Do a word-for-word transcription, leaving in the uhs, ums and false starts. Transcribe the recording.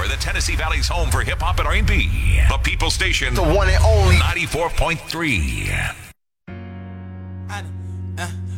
the Tennessee Valley's home for hip hop and R and B. The People Station. The one and only. ninety-four point three.